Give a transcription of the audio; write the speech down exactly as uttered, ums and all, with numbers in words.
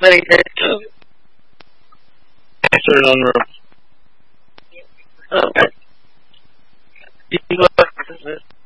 letting her go. Answer it on the Okay. You go.